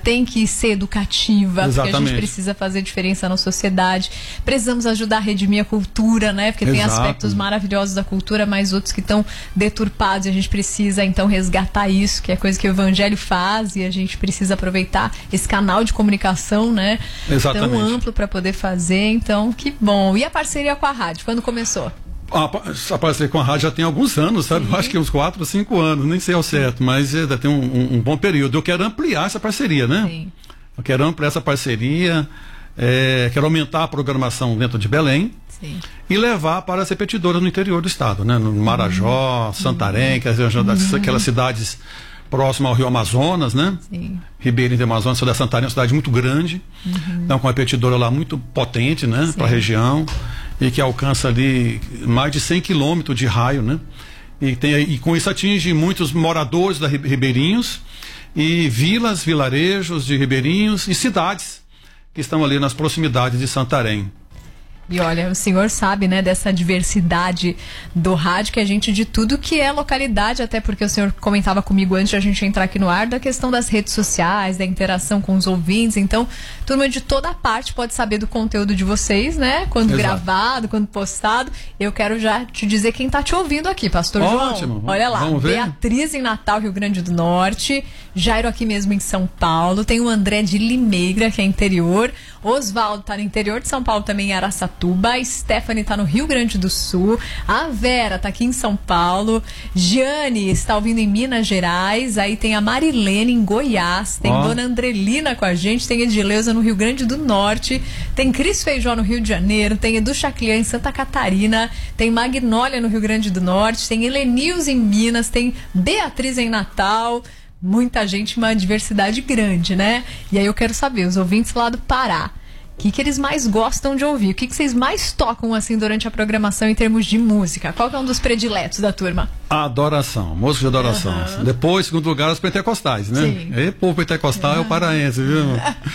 tem que ser educativa, Exatamente. porque a gente precisa fazer diferença na sociedade. Precisamos ajudar a redimir a cultura, né? Porque tem aspectos maravilhosos da cultura, mas outros que estão deturpados, e a gente precisa então resgatar isso, que é coisa que o Evangelho faz, e a gente precisa aproveitar esse canal de comunicação, né? Exatamente. Tão amplo para poder fazer. Então, que bom. E a parceria com a rádio, quando começou? A parceria com a rádio já tem alguns anos, sabe? Eu acho que uns 4 ou 5 anos, nem sei ao certo, mas já tem um bom período. Eu quero ampliar essa parceria, né? Sim. Eu quero ampliar essa parceria, quero aumentar a programação dentro de Belém. Sim. E levar para as repetidoras no interior do estado, né? No Marajó, Santarém, aquelas cidades próximas ao Rio Amazonas, né? Sim. Ribeirinho do Amazonas, cidade de Santarém é uma cidade muito grande, então com uma repetidora lá muito potente, né? Para a região, e que alcança ali mais de 100 quilômetros de raio, né? E com isso atinge muitos moradores da Ribeirinhos e vilas, vilarejos de Ribeirinhos e cidades que estão ali nas proximidades de Santarém. E olha, o senhor sabe, né, dessa diversidade do rádio, que a gente, de tudo que é localidade, até porque o senhor comentava comigo antes de a gente entrar aqui no ar, da questão das redes sociais, da interação com os ouvintes. Então, turma de toda parte pode saber do conteúdo de vocês, né? Quando gravado, quando postado. Eu quero já te dizer quem tá te ouvindo aqui, Pastor Ótimo. João. Olha lá, Vamos ver. Beatriz em Natal, Rio Grande do Norte, Jairo aqui mesmo em São Paulo, tem o André de Limeira, que é interior, Osvaldo tá no interior de São Paulo também, em Araçatuba, a Stephanie tá no Rio Grande do Sul, a Vera tá aqui em São Paulo, Giane está ouvindo em Minas Gerais, aí tem a Marilene em Goiás, tem Dona Andrelina com a gente, tem Edileuza no Rio Grande do Norte, tem Cris Feijó no Rio de Janeiro, tem Edu Chaclian em Santa Catarina, tem Magnólia no Rio Grande do Norte, tem Helenils em Minas, tem Beatriz em Natal. Muita gente, uma diversidade grande, né? E aí eu quero saber, os ouvintes lá do Pará, o que eles mais gostam de ouvir? O que vocês mais tocam, assim, durante a programação em termos de música? Qual que é um dos prediletos da turma? A adoração, música de adoração. Depois, segundo lugar, os pentecostais, né? Sim. E povo pentecostal é o paraense, viu?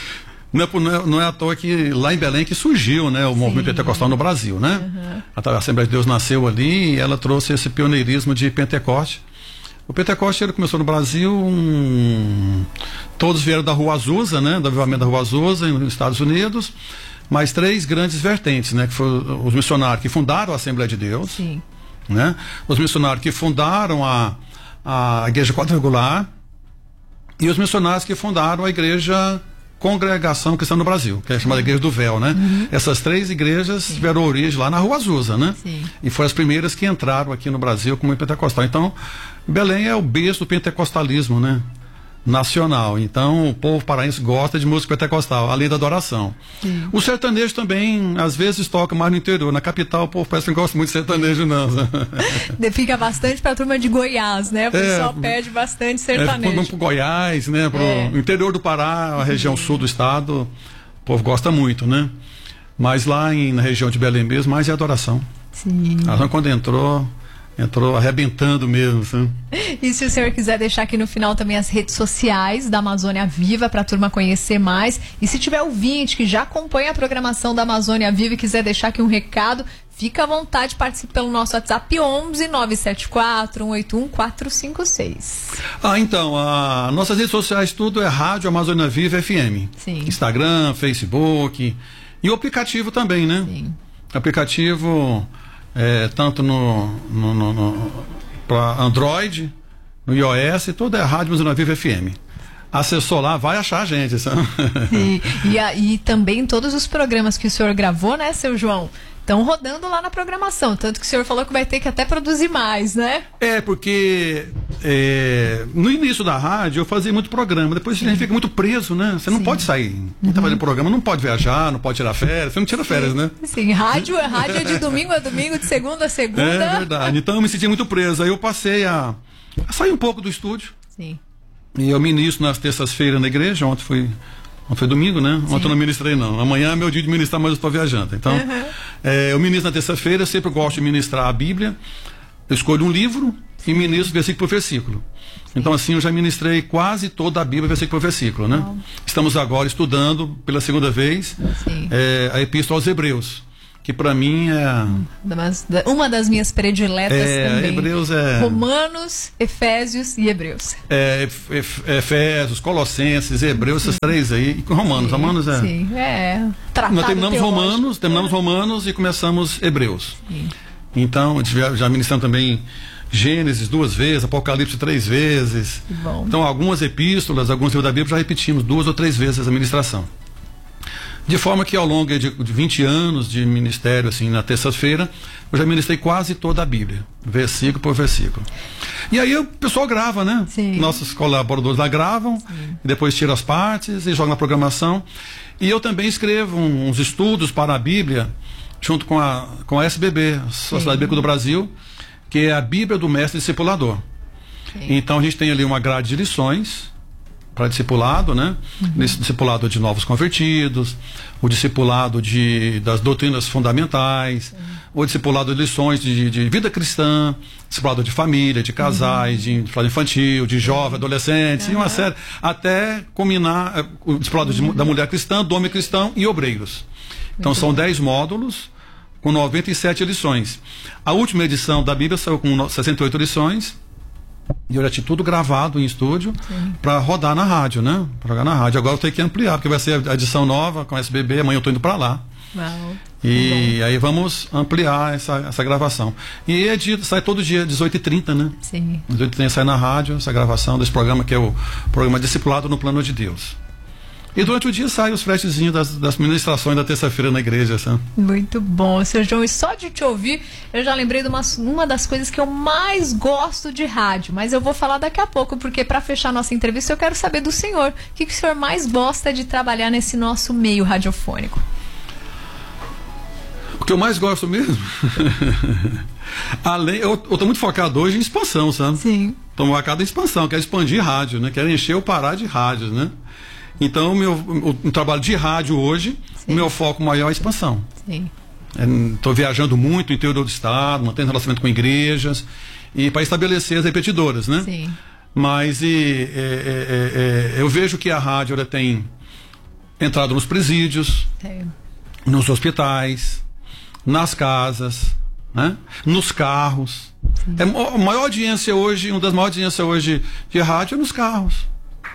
Não é à toa que lá em Belém que surgiu, né, o movimento pentecostal no Brasil, né? A Assembleia de Deus nasceu ali e ela trouxe esse pioneirismo de Pentecoste. O Pentecoste ele começou no Brasil, todos vieram da Rua Azusa, né, do avivamento da Rua Azusa, nos Estados Unidos, mas 3 grandes vertentes, né, que foram os missionários que fundaram a Assembleia de Deus, Sim. né, os missionários que fundaram a Igreja Quadrangular e os missionários que fundaram a Igreja Congregação Cristã no Brasil, que é chamada Igreja do Véu, né? Essas 3 igrejas tiveram origem lá na Rua Azusa, né? Sim. E foram as primeiras que entraram aqui no Brasil como pentecostal. Então, Belém é o berço do pentecostalismo, né? Nacional. Então, o povo paraense gosta de música pentecostal, além da adoração. Sim. O sertanejo também, às vezes, toca mais no interior. Na capital, o povo parece que não gosta muito de sertanejo, não. Fica bastante pra turma de Goiás, né? O pessoal pede bastante sertanejo. Vamos pro Goiás, né? Pro interior do Pará, a região sul do estado, o povo gosta muito, né? Mas lá na região de Belém mesmo, mais é adoração. Sim. A adoração, quando entrou arrebentando mesmo, sabe? E se o senhor quiser deixar aqui no final também as redes sociais da Amazônia Viva para a turma conhecer mais, e se tiver ouvinte que já acompanha a programação da Amazônia Viva e quiser deixar aqui um recado, fica à vontade, participe pelo nosso WhatsApp 11 974 181 456. Então, nossas redes sociais tudo é Rádio Amazônia Viva FM. Sim. Instagram, Facebook e o aplicativo também, né? Sim. Aplicativo tanto para Android, no iOS, tudo é Rádio Amazônia Viva FM. Acessou lá, vai achar a gente. Sabe? E também todos os programas que o senhor gravou, né, seu João? Estão rodando lá na programação, tanto que o senhor falou que vai ter que até produzir mais, né? Porque no início da rádio eu fazia muito programa, depois a gente fica muito preso, né? Você não pode sair. Quem tá fazendo programa não pode viajar, não pode tirar férias, você não tira férias, né? Sim, rádio é de domingo a domingo, de segunda a segunda. É verdade, então eu me senti muito preso, aí eu passei a sair um pouco do estúdio. Sim. E eu ministro nas terças-feiras na igreja, ontem foi domingo, né? Ontem eu não ministrei, não. Amanhã é meu dia de ministrar, mas eu estou viajando. Então, eu ministro na terça-feira, eu sempre gosto de ministrar a Bíblia. Eu escolho um livro e ministro versículo por versículo. Então, assim, eu já ministrei quase toda a Bíblia, versículo por versículo, né? Estamos agora estudando, pela segunda vez, a Epístola aos Hebreus, que para mim é uma das minhas prediletas também. Hebreus Romanos, Efésios e Hebreus. Efésios, Colossenses, Hebreus, esses três aí, e Romanos. Romanos Nós terminamos Romanos e começamos Hebreus. Sim. Então, já ministramos também Gênesis 2 vezes, Apocalipse 3 vezes. Bom. Então, algumas epístolas, alguns livros da Bíblia já repetimos 2 ou 3 vezes a ministração. De forma que ao longo de 20 anos de ministério, assim, na terça-feira, eu já ministrei quase toda a Bíblia, versículo por versículo. E aí o pessoal grava, né? Sim. Nossos colaboradores lá gravam, e depois tiram as partes e jogam na programação. E eu também escrevo uns estudos para a Bíblia, junto com a SBB, Sociedade Bíblica do Brasil, que é a Bíblia do Mestre Discipulador. Sim. Então a gente tem ali uma grade de lições para discipulado, né? Discipulado de novos convertidos, o discipulado das doutrinas fundamentais, o discipulado de lições de vida cristã, discipulado de família, de casais, de discipulado infantil, de jovem, adolescentes, e uma série, até culminar o discipulado da mulher cristã, do homem cristão e obreiros. Então são 10 módulos com 97 lições. A última edição da Bíblia saiu com 68 lições. E eu já tinha tudo gravado em estúdio para rodar na rádio, né? Para jogar na rádio. Agora eu tenho que ampliar, porque vai ser a edição nova com a SBB. Amanhã eu estou indo para lá. Uau. E aí vamos ampliar essa gravação. E sai todo dia, 18h30, né? Sim. 18h30 sai na rádio essa gravação desse programa, que é o programa Discipulado no Plano de Deus. E durante o dia saem os flashzinhos das ministrações da terça-feira na igreja. Sabe? Muito bom, Sr. João. E só de te ouvir, eu já lembrei de uma das coisas que eu mais gosto de rádio. Mas eu vou falar daqui a pouco, porque para fechar nossa entrevista eu quero saber do senhor. O que o senhor mais gosta de trabalhar nesse nosso meio radiofônico? O que eu mais gosto mesmo? Eu estou muito focado hoje em expansão, sabe? Sim. Estou focado em expansão, quero expandir rádio, né? Quero encher ou parar de rádios, né? Então, o trabalho de rádio hoje, o meu foco maior é a expansão. Estou viajando muito no interior do estado, mantendo relacionamento com igrejas, e para estabelecer as repetidoras, né? Sim. Mas eu vejo que a rádio ela tem entrado nos presídios, nos hospitais, nas casas, né? Nos carros. A maior audiência hoje, uma das maiores audiências hoje de rádio é nos carros.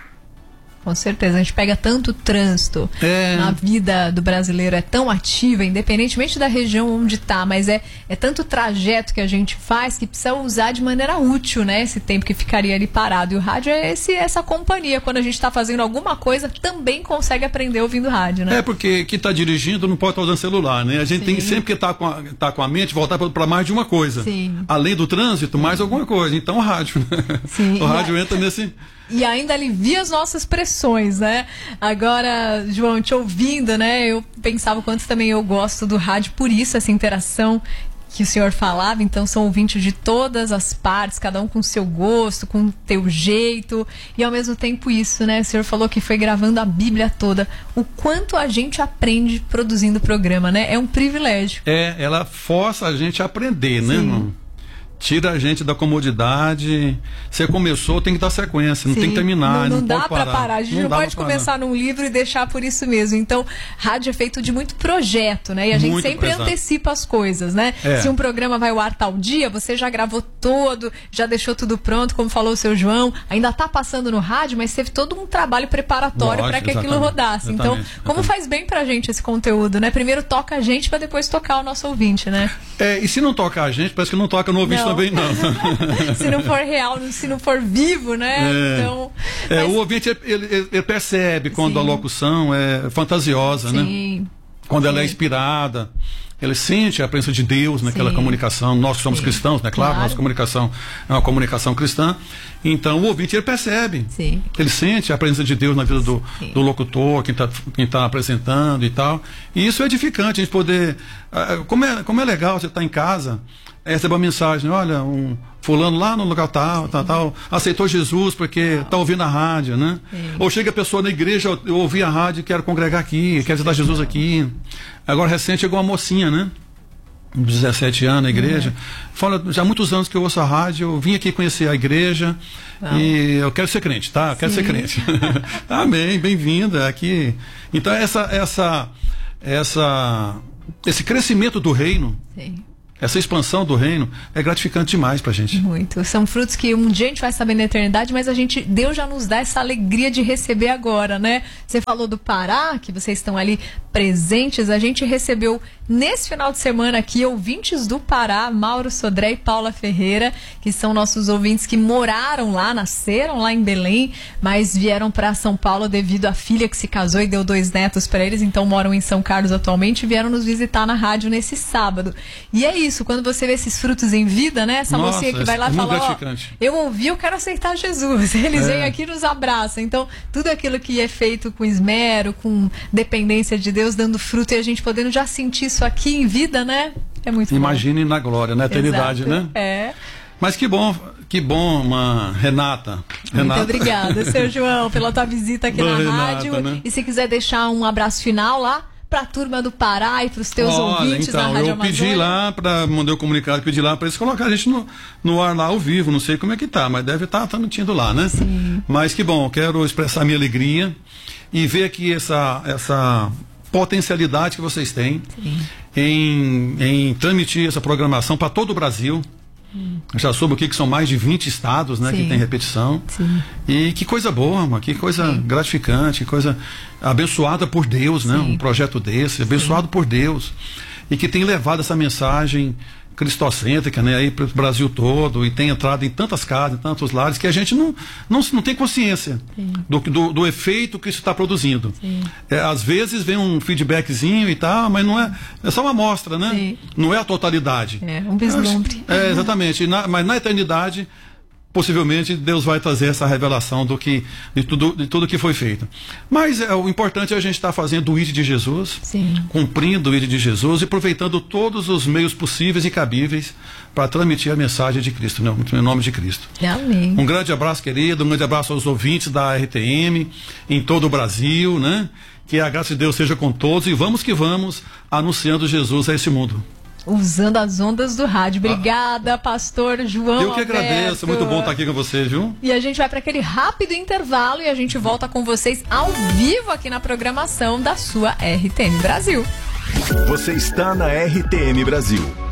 Com certeza, a gente pega tanto trânsito na vida do brasileiro, é tão ativa, independentemente da região onde está, mas é tanto trajeto que a gente faz que precisa usar de maneira útil, né? Esse tempo que ficaria ali parado. E o rádio é essa companhia. Quando a gente está fazendo alguma coisa, também consegue aprender ouvindo rádio, né? Porque quem está dirigindo não pode estar usando celular, né? A gente tem sempre que estar com a mente voltar para mais de uma coisa. Sim. Além do trânsito, mais alguma coisa. Então o rádio, né? Sim. O rádio entra nesse... E ainda alivia as nossas pressões, né? Agora, João, te ouvindo, né? Eu pensava o quanto também eu gosto do rádio, por isso essa interação que o senhor falava. Então são ouvintes de todas as partes, cada um com o seu gosto, com o teu jeito. E ao mesmo tempo isso, né? O senhor falou que foi gravando a Bíblia toda. O quanto a gente aprende produzindo o programa, né? É um privilégio. Ela força a gente a aprender, né, irmão? Tira a gente da comodidade. Você começou, tem que dar sequência, não tem que terminar. Não dá para parar. A gente não pode começar num livro e deixar por isso mesmo. Então, rádio é feito de muito projeto, né? E a gente sempre antecipa as coisas, né? Se um programa vai ao ar tal dia, você já gravou todo, já deixou tudo pronto, como falou o seu João, ainda está passando no rádio, mas teve todo um trabalho preparatório para que aquilo rodasse. Então, como faz bem pra gente esse conteúdo, né? Primeiro toca a gente para depois tocar o nosso ouvinte, né? E se não tocar a gente, parece que não toca no ouvinte também, não. Se não for real, se não for vivo, né? Então, o ouvinte, ele percebe quando a locução é fantasiosa, né? Quando ela é inspirada. Ele sente a presença de Deus naquela comunicação. Nós somos cristãos, né? Claro, nossa comunicação é uma comunicação cristã. Então, o ouvinte, ele percebe. Ele sente a presença de Deus na vida do locutor, quem tá apresentando e tal. E isso é edificante, a gente poder... Como é legal você estar em casa, receber uma mensagem, olha, um fulano lá no lugar tal, aceitou Jesus porque está ouvindo a rádio, né? Ou chega a pessoa na igreja, eu ouvi a rádio e quero congregar aqui, quero aceitar Jesus aqui. Agora, recente, chegou uma mocinha, né? 17 anos na igreja. Fala, já há muitos anos que eu ouço a rádio, eu vim aqui conhecer a igreja e eu quero ser crente, tá? Eu quero ser crente. Amém, bem-vinda aqui. Então, essa esse crescimento do reino, Sim. essa expansão do reino é gratificante demais pra gente. Muito. São frutos que um dia a gente vai saber na eternidade, mas Deus já nos dá essa alegria de receber agora, né? Você falou do Pará, que vocês estão ali presentes. A gente recebeu nesse final de semana aqui ouvintes do Pará, Mauro Sodré e Paula Ferreira, que são nossos ouvintes que moraram lá, nasceram lá em Belém, mas vieram para São Paulo devido à filha que se casou e deu 2 netos para eles, então moram em São Carlos atualmente e vieram nos visitar na rádio nesse sábado. E é isso, quando você vê esses frutos em vida, né? Essa mocinha que vai lá e fala, eu ouvi, eu quero aceitar Jesus. Eles vêm aqui e nos abraçam. Então, tudo aquilo que é feito com esmero, com dependência de Deus, dando fruto e a gente podendo já sentir isso aqui em vida, né? É muito bom. Imagine na glória, na eternidade, Exato. né? Mas que bom, Renata. Muito obrigada, seu João, pela tua visita aqui na rádio. Né? E se quiser deixar um abraço final lá para a turma do Pará e para os teus ouvintes então, na Rádio eu pedi lá, mandei o comunicado, pedi lá para eles colocar a gente no ar lá ao vivo, não sei como é que tá, mas deve estar transmitindo lá, né? Sim. Mas que bom, quero expressar minha alegria e ver aqui essa potencialidade que vocês têm em transmitir essa programação para todo o Brasil. Já soube o que são mais de 20 estados, né, que tem repetição. Sim. E que coisa boa, que coisa gratificante, que coisa abençoada por Deus, né? Um projeto desse, abençoado por Deus. E que tem levado essa mensagem cristocêntrica, né, aí para o Brasil todo, e tem entrado em tantas casas, em tantos lares, que a gente não tem consciência do efeito que isso está produzindo. Às vezes vem um feedbackzinho e tal, mas não é só uma amostra, né? Sim. Não é a totalidade. É um vislumbre. Exatamente. Mas na eternidade, possivelmente Deus vai trazer essa revelação de tudo que foi feito. Mas o importante é a gente estar fazendo o ID de Jesus, cumprindo o ID de Jesus e aproveitando todos os meios possíveis e cabíveis para transmitir a mensagem de Cristo, né? Em nome de Cristo. Amém. Um grande abraço, querido, um grande abraço aos ouvintes da RTM em todo o Brasil, né? Que a graça de Deus seja com todos e vamos que vamos anunciando Jesus a esse mundo. Usando as ondas do rádio. Obrigada, pastor João Eu que Alberto. agradeço, muito bom estar aqui com vocês, viu? E a gente vai para aquele rápido intervalo e a gente volta com vocês ao vivo aqui na programação da sua RTM Brasil. Você está na RTM Brasil.